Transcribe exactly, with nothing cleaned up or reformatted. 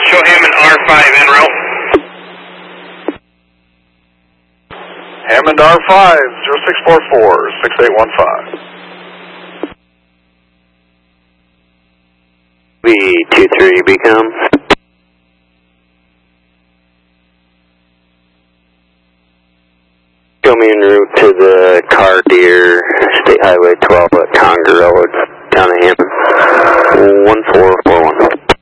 Show Hammond R five en route. Hammond R five, zero six four four, six eight one five. B two three Beacom. Show me en route to the Car Deer, State Highway twelve at Conger Road, town of Hammond. one four four one.